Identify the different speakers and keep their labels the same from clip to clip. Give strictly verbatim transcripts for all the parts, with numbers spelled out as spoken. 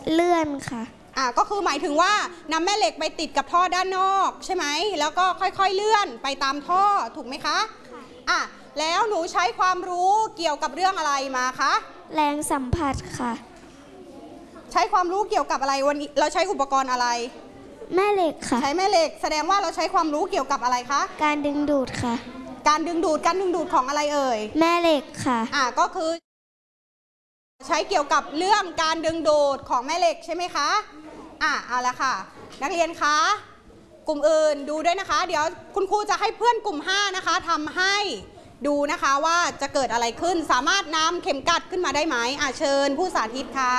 Speaker 1: เลื่อนค่ะ
Speaker 2: อ่าก็คือหมายถึงว่านำแม่เหล็กไปติดกับท่อด้านนอกใช่ไหมแล้วก็ค่อยๆเลื่อนไปตามท่อถูกไหมคะค่ะอ่ะแล้วหนูใช้ความรู้เกี่ยวกับเรื่องอะไรมาคะ
Speaker 1: แรงสัมผัสค่ะ
Speaker 2: ใช้ความรู้เกี่ยวกับอะไรวันนี้เราใช้อุปกรณ์อะไร
Speaker 1: แม่เหล็กค่ะ
Speaker 2: ใช้แม่เหล็กแสดงว่าเราใช้ความรู้เกี่ยวกับอะไรคะ
Speaker 1: การดึงดูดค่ะ
Speaker 2: การดึงดูดการดึงดูดของอะไรเอ่ย
Speaker 1: แม่เหล็กค่ะ
Speaker 2: อ่ะก็คือใช้เกี่ยวกับเรื่องการดึงดูดของแม่เหล็กใช่ไหมคะอ่ะเอาละค่ะนักเรียนคะกลุ่มอื่นดูด้วยนะคะเดี๋ยวคุณครูจะให้เพื่อนกลุ่มห้านะคะทำให้ดูนะคะว่าจะเกิดอะไรขึ้นสามารถนำเข็มกัดขึ้นมาได้ไหมอ่ะเชิญผู้สาธิตค่ะ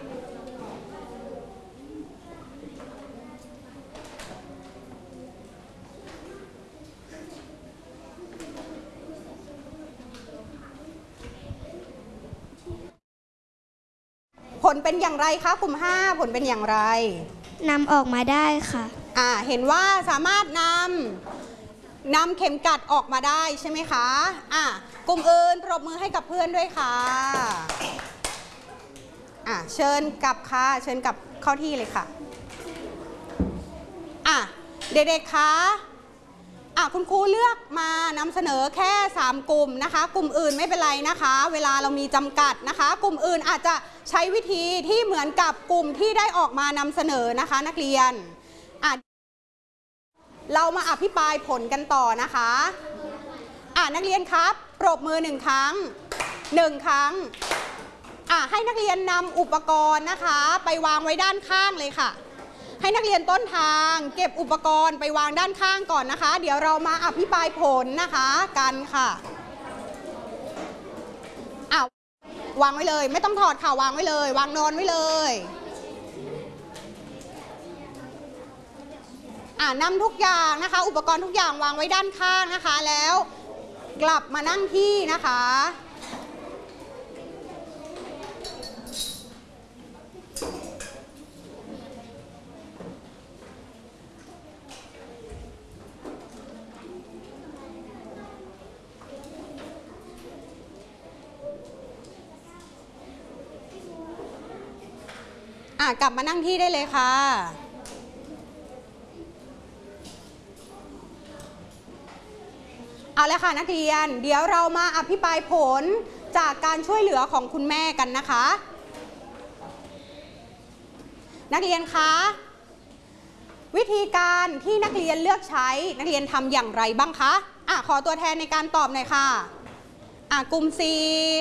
Speaker 2: ผลเป็นอย่างไรคะกลุ่มห้าผลเป็นอย่างไร
Speaker 1: นำออกมาได้ค่ะ
Speaker 2: อ่าเห็นว่าสามารถนำนำเข็มกัดออกมาได้ใช่ไหมคะอ่ากลุ่มอื่นปรบมือให้กับเพื่อนด้วยค่ะอ่าเชิญกลับค่ะเชิญกลับเข้าที่เลยค่ะอ่ะเด็กๆคะอ่ะคุณครูเลือกมานำเสนอแค่สามกลุ่มนะคะกลุ่มอื่นไม่เป็นไรนะคะเวลาเรามีจำกัดนะคะกลุ่มอื่นอาจจะใช้วิธีที่เหมือนกับกลุ่มที่ได้ออกมานำเสนอนะคะนักเรียนอ่ะเรามาอภิปรายผลกันต่อนะคะอ่ะนักเรียนครับปรบมือหนึ่งครั้งหนึ่งครั้งอ่ะให้นักเรียนนำอุปกรณ์นะคะไปวางไว้ด้านข้างเลยค่ะให้นักเรียนต้นทางเก็บอุปกรณ์ไปวางด้านข้างก่อนนะคะเดี๋ยวเรามาอภิปรายผลนะคะกันค่ะอ่ะวางไว้เลยไม่ต้องถอดค่ะวางไว้เลยวางนอนไว้เลยอ่านำทุกอย่างนะคะอุปกรณ์ทุกอย่างวางไว้ด้านข้างนะคะแล้วกลับมานั่งที่นะคะอ่ะกลับมานั่งที่ได้เลยค่ะเอาละค่ะนักเรียนเดี๋ยวเรามาอภิปรายผลจากการช่วยเหลือของคุณแม่กันนะคะนักเรียนคะวิธีการที่นักเรียนเลือกใช้นักเรียนทำอย่างไรบ้างคะอ่ะขอตัวแทนในการตอบหน่อยค่ะอ่ะกลุ่ม C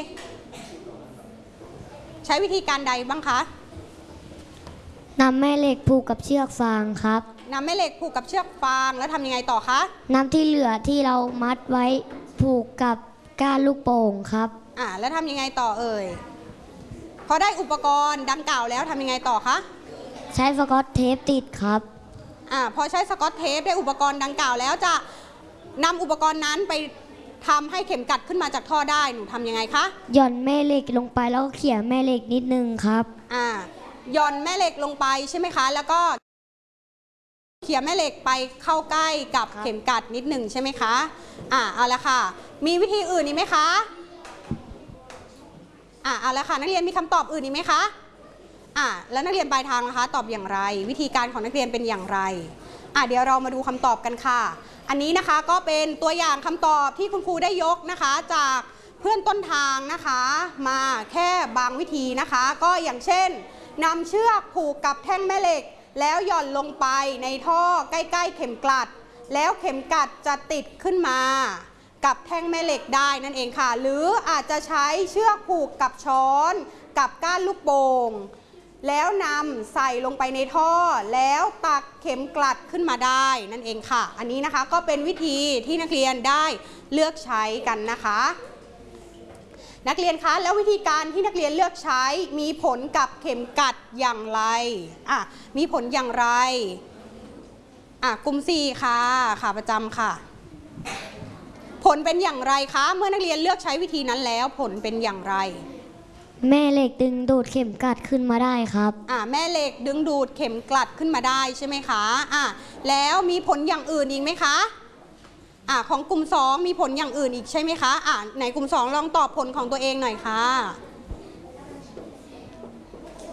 Speaker 2: ใช้วิธีการใดบ้างคะ
Speaker 1: นำแม่เหล็กผูกกับเชือกฟางครับ
Speaker 2: นำแม่เหล็กผูกกับเชือกฟางแล้วทำยังไงต่อคะ
Speaker 1: นำที่เหลือที่เรามัดไว้ผูกกับก้านลูกโป่งครับ
Speaker 2: อ่าแล้วทำยังไงต่อเอ่ยพอได้อุปกรณ์ดังกล่าวแล้วทำยังไงต่อคะ
Speaker 1: ใช้สกอตเทปติดครับ
Speaker 2: อ่าพอใช้สกอตเทปได้อุปกรณ์ดังกล่าวแล้วจะนำอุปกรณ์นั้นไปทำให้เข็มกัดขึ้นมาจากท่อได้หนูทำยังไงคะ
Speaker 1: หย่อนแม่เหล็กลงไปแล้วก็เขี่ยแม่เหล็กนิดนึงครับ
Speaker 2: อ่าหย่อนแม่เหล็กลงไปใช่ไหมคะแล้วก็เขี่ยแม่เหล็กไปเข้าใกล้กับเข็มกัดนิดหนึ่งใช่ไหมคะอ่าเอาละค่ะมีวิธีอื่นอีกไหมคะอ่าเอาละค่ะนักเรียนมีคำตอบอื่นอีกไหมคะอ่าแล้วนักเรียนปลายทางนะคะตอบอย่างไรวิธีการของนักเรียนเป็นอย่างไรอ่าเดี๋ยวเรามาดูคำตอบกันค่ะอันนี้นะคะก็เป็นตัวอย่างคำตอบที่คุณครูได้ยกนะคะจากเพื่อนต้นทางนะคะมาแค่บางวิธีนะคะก็อย่างเช่นนำเชือกผูกกับแท่งแม่เหล็กแล้วหย่อนลงไปในท่อใกล้ๆเข็มกลัดแล้วเข็มกลัดจะติดขึ้นมากับแท่งแม่เหล็กได้นั่นเองค่ะหรืออาจจะใช้เชือกผูกกับช้อนกับก้านลูกโป่งแล้วนำใส่ลงไปในท่อแล้วตักเข็มกลัดขึ้นมาได้นั่นเองค่ะอันนี้นะคะก็เป็นวิธีที่นักเรียนได้เลือกใช้กันนะคะนักเรียนคะแล้ววิธีการที่นักเรียนเลือกใช้มีผลกับเข็มกัดอย่างไรอ่ะมีผลอย่างไรอ่ะกลุ่มสี่ค่ะค่ะประจำค่ะผลเป็นอย่างไรคะเมื่อนักเรียนเลือกใช้วิธีนั้นแล้วผลเป็นอย่างไร
Speaker 1: แม่เหล็กดึงดูดเข็มกลัดขึ้นมาได้ครับ
Speaker 2: อ่ะแม่เหล็กดึงดูดเข็มกลัดขึ้นมาได้ใช่ไหมคะอ่ะแล้วมีผลอย่างอื่นอีกไหมคะอ่ะของกลุ่มสองมีผลอย่างอื่นอีกใช่ไหมคะอ่ะไหนกลุ่มสองลองตอบผลของตัวเองหน่อยค่ะ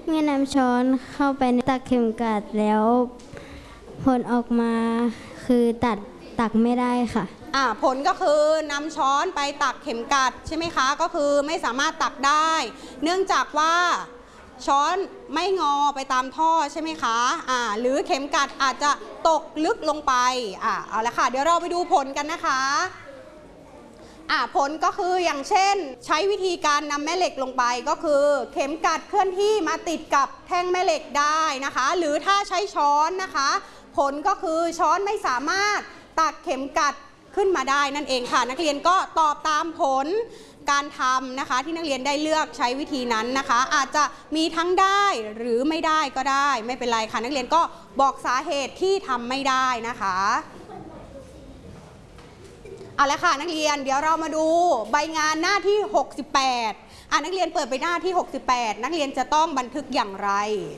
Speaker 1: เมื่อนำช้อนเข้าไปในตักเข็มกลัดแล้วผลออกมาคือตัดตักไม่ได้ค่ะ
Speaker 2: อ่าผลก็คือนำช้อนไปตักเข็มกลัดใช่ไหมคะก็คือไม่สามารถตักได้ เนื่องจากว่าช้อนไม่งอไปตามท่อใช่ไหมคะอ่าหรือเข็มกลัดอาจจะตกลึกลงไปอ่าเอาละค่ะเดี๋ยวเราไปดูผลกันนะคะอ่าผลก็คืออย่างเช่นใช้วิธีการนำแม่เหล็กลงไปก็คือเข็มกลัดเคลื่อนที่มาติดกับแท่งแม่เหล็กได้นะคะหรือถ้าใช้ช้อนนะคะผลก็คือช้อนไม่สามารถตักเข็มกลัดขึ้นมาได้นั่นเองค่ะนักเรียนก็ตอบตามผลการทำนะคะที่นักเรียนได้เลือกใช้วิธีนั้นนะคะอาจจะมีทั้งได้หรือไม่ได้ก็ได้ไม่เป็นไรค่ะนักเรียนก็บอกสาเหตุที่ทำไม่ได้นะคะเอาละค่ะนักเรียนเดี๋ยวเรามาดูใบงานหน้าที่หกสิบแปดอ่ะนักเรียนเปิดไปหน้าที่หกสิบแปดนักเรียนจะต้องบันทึกอย่างไร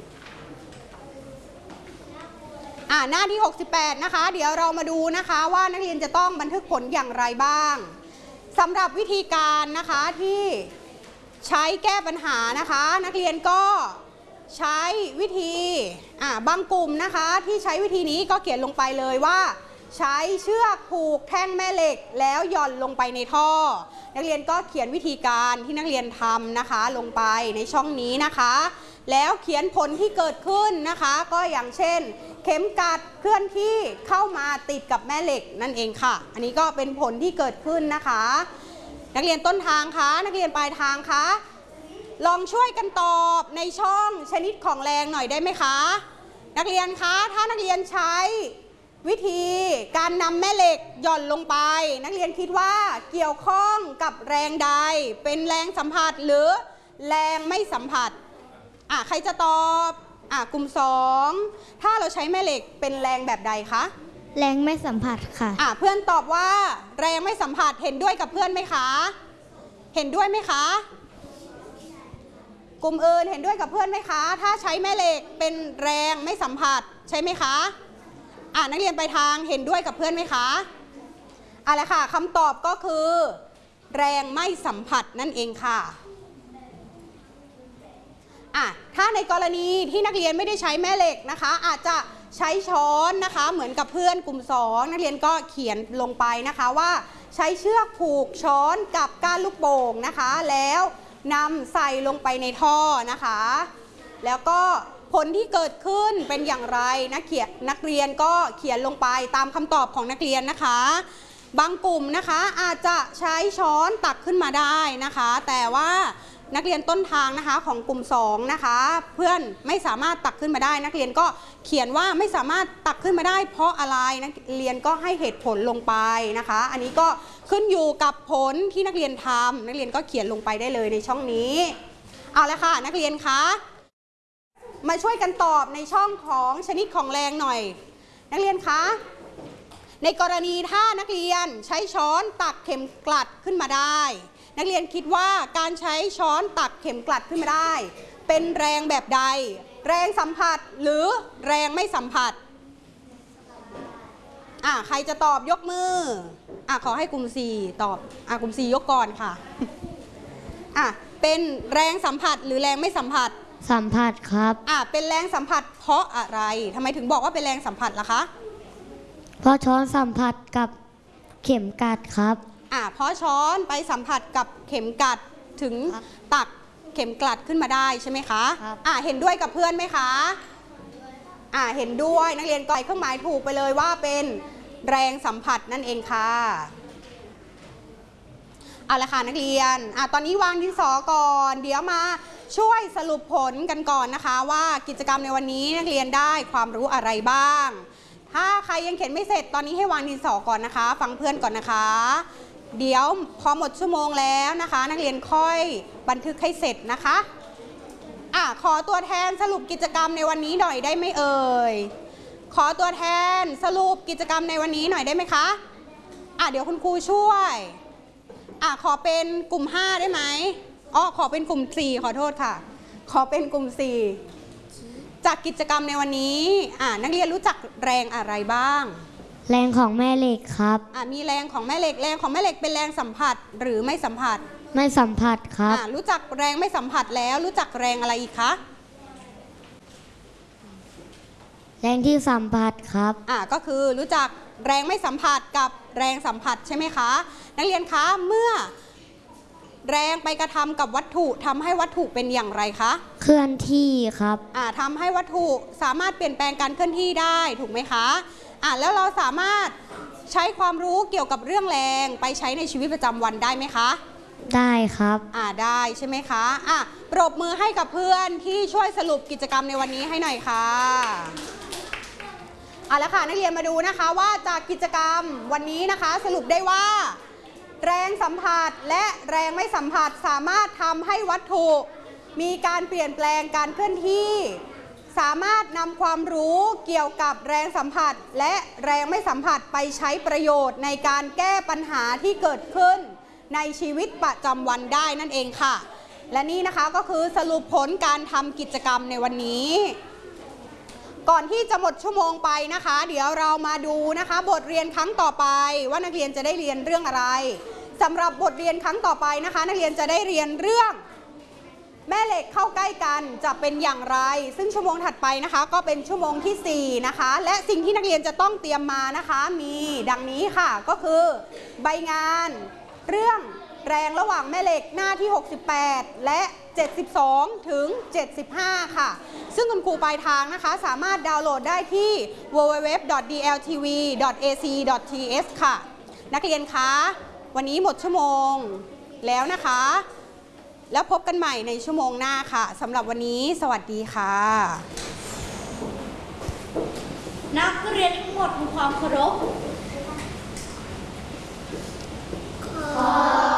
Speaker 2: อ่าหน้าที่หกสิบแปดนะคะเดี๋ยวเรามาดูนะคะว่านักเรียนจะต้องบันทึกผลอย่างไรบ้างสำหรับวิธีการนะคะที่ใช้แก้ปัญหานะคะนักเรียนก็ใช้วิธีอ่าบางกลุ่มนะคะที่ใช้วิธีนี้ก็เขียนลงไปเลยว่าใช้เชือกผูกแท่งแม่เหล็กแล้วหย่อนลงไปในท่อนักเรียนก็เขียนวิธีการที่นักเรียนทำนะคะลงไปในช่องนี้นะคะแล้วเขียนผลที่เกิดขึ้นนะคะก็อย่างเช่นเข็มกลัดเคลื่อนที่เข้ามาติดกับแม่เหล็กนั่นเองค่ะอันนี้ก็เป็นผลที่เกิดขึ้นนะคะนักเรียนต้นทางคะนักเรียนปลายทางคะลองช่วยกันตอบในช่องชนิดของแรงหน่อยได้ไหมคะนักเรียนคะถ้านักเรียนใช้วิธีการนำแม่เหล็กหย่อนลงไปนักเรียนคิดว่าเกี่ยวข้องกับแรงใดเป็นแรงสัมผัสหรือแรงไม่สัมผัสอ่ะใครจะตอบอ่ะกลุ่มสองถ้าเราใช้แม่เหล็กเป็นแรงแบบใดคะ
Speaker 1: แรงไม่สัมผัสค่ะ
Speaker 2: อ่ะเพื่อนตอบว่าแรงไม่สัมผัสเห็นด้วยกับเพื่อนไหมคะเห็นด้วยไหมคะกลุ่มอื่นเห็นด้วยกับเพื่อนไหมคะถ้าใช้แม่เหล็กเป็นแรงไม่สัมผัสใช่ไหมคะอ่ะนักเรียนไปทางเห็นด้วยกับเพื่อนไหมคะเอาละค่ะคำตอบก็คือแรงไม่สัมผัสนั่นเองค่ะอ่ะถ้าในกรณีที่นักเรียนไม่ได้ใช้แม่เหล็กนะคะอาจจะใช้ช้อนนะคะเหมือนกับเพื่อนกลุ่มสองนักเรียนก็เขียนลงไปนะคะว่าใช้เชือกผูกช้อนกับก้านลูกโป่งนะคะแล้วนำใส่ลงไปในท่อนะคะแล้วก็ผลที่เกิดขึ้นเป็นอย่างไรนักเขียนนักเรียนก็เขียนลงไปตามคำตอบของนักเรียนนะคะบางกลุ่มนะคะอาจจะใช้ช้อนตักขึ้นมาได้นะคะแต่ว่านักเรียนต้นทางนะคะของกลุ่มสองนะคะเพื่อนไม่สามารถตักขึ้นมาได้นักเรียนก็เขียนว่าไม่สามารถตักขึ้นมาได้เพราะอะไรนักเรียนก็ให้เหตุผลลงไปนะคะอันนี้ก็ขึ้นอยู่กับผลที่นักเรียนทำนักเรียนก็เขียนลงไปได้เลยในช่องนี้เอาละค่ะนักเรียนคะมาช่วยกันตอบในช่องของชนิดของแรงหน่อยนักเรียนคะในกรณีถ้านักเรียนใช้ช้อนตักเข็มกลัดขึ้นมาได้นักเรียนคิดว่าการใช้ช้อนตักเข็มกลัดขึ้นมาได้เป็นแรงแบบใดแรงสัมผัสหรือแรงไม่สัมผัสอ่ะใครจะตอบยกมืออ่ะขอให้กลุ่มสี่ตอบอ่ะกลุ่มสี่ยกก่อนค่ะอ่ะเป็นแรงสัมผัสหรือแรงไม่สัมผัส
Speaker 1: สัมผัสครับ
Speaker 2: อ่ะเป็นแรงสัมผัสเพราะอะไรทำไมถึงบอกว่าเป็นแรงสัมผัสล่ะคะ
Speaker 1: เพราะช้อนสัมผัสกับเข็มกลัดครับ
Speaker 2: อ่ะเพราะช้อนไปสัมผัสกับเข็มกลัดถึงตักเข็มกลัดขึ้นมาได้ใช่ไหมคะอ่ะเห็นด้วยกับเพื่อนไหมคะอ่ะเห็นด้วยนักเรียนก็ใส่เครื่องหมายถูกไปเลยว่าเป็นแรงสัมผัสนั่นเองค่ะเอาละค่ะนักเรียนอ่ะตอนนี้วางดินสอก่อนเดี๋ยวมาช่วยสรุปผลกันก่อนนะคะว่ากิจกรรมในวันนี้นักเรียนได้ความรู้อะไรบ้างถ้าใครยังเขียนไม่เสร็จตอนนี้ให้วางดินสอก่อนนะคะฟังเพื่อนก่อนนะคะเดี๋ยวพอหมดชั่วโมงแล้วนะคะนักเรียนค่อยบันทึกให้เสร็จนะคะอ่ะขอตัวแทนสรุปกิจกรรมในวันนี้หน่อยได้ไหมเอ่ยขอตัวแทนสรุปกิจกรรมในวันนี้หน่อยได้ไหมคะอ่ะเดี๋ยวคุณครูช่วยอ่ะขอเป็นกลุ่มห้าได้ไหมอ๋อขอเป็นกลุ่มสี่ขอโทษค่ะขอเป็นกลุ่มสี่จากกิจกรรมในวันนี้อ่ะนักเรียนรู้จักแรงอะไรบ้าง
Speaker 1: แรงของแม่เหล็กครับ
Speaker 2: อ่ะมีแรงของแม่เหล็กแรงของแม่เหล็กเป็นแรงสัมผัสหรือไม่สัมผัส
Speaker 1: ไม่สัมผัสครับ
Speaker 2: อ่ะรู้จักแรงไม่สัมผัสแล้วรู้จักแรงอะไรอีกคะ
Speaker 1: แรงที่สัมผัสครับ
Speaker 2: อ่าก็คือรู้จักแรงไม่สัมผัสกับแรงสัมผัสใช่ไหมคะนักเรียนคะเมื่อแรงไปกระทำกับวัตถุทำให้วัตถุเป็นอย่างไรคะ
Speaker 1: เคลื่อนที่ครับ
Speaker 2: อ่าทำให้วัตถุสามารถเปลี่ยนแปลงการเคลื่อนที่ได้ถูกไหมคะอ่าแล้วเราสามารถใช้ความรู้เกี่ยวกับเรื่องแรงไปใช้ในชีวิตประจำวันได้ไหมคะ
Speaker 1: ได้ครับ
Speaker 2: อ่าได้ใช่ไหมคะอ่ะปรบมือให้กับเพื่อนที่ช่วยสรุปกิจกรรมในวันนี้ให้หน่อยค่ะเอาละค่ะนักเรียนมาดูนะคะว่าจากกิจกรรมวันนี้นะคะสรุปได้ว่าแรงสัมผัสและแรงไม่สัมผัสสามารถทำให้วัตถุมีการเปลี่ยนแปลงการเคลื่อนที่สามารถนำความรู้เกี่ยวกับแรงสัมผัสและแรงไม่สัมผัสไปใช้ประโยชน์ในการแก้ปัญหาที่เกิดขึ้นในชีวิตประจำวันได้นั่นเองค่ะและนี่นะคะก็คือสรุปผลการทำกิจกรรมในวันนี้ก่อนที่จะหมดชั่วโมงไปนะคะเดี๋ยวเรามาดูนะคะบทเรียนครั้งต่อไปว่านักเรียนจะได้เรียนเรื่องอะไรสำหรับบทเรียนครั้งต่อไปนะคะนักเรียนจะได้เรียนเรื่องแม่เหล็กเข้าใกล้กันจะเป็นอย่างไรซึ่งชั่วโมงถัดไปนะคะก็เป็นชั่วโมงที่สี่นะคะและสิ่งที่นักเรียนจะต้องเตรียมมานะคะมีดังนี้ค่ะก็คือใบงานเรื่องแรงระหว่างแม่เหล็กหน้าที่หกสิบแปดและเจ็ดสิบสองถึงเจ็ดสิบห้าค่ะซึ่งคุณครูปลายทางนะคะสามารถดาวน์โหลดได้ที่ ดับเบิลยู ดับเบิลยู ดับเบิลยู ดอท ดี แอล ที วี ดอท เอ ซี ดอท ที เอส ค่ะนักเรียนคะวันนี้หมดชั่วโมงแล้วนะคะแล้วพบกันใหม่ในชั่วโมงหน้าค่ะสำหรับวันนี้สวัสดีค่ะ
Speaker 3: นักเรียนทั้งหมดมีความเคารพขอ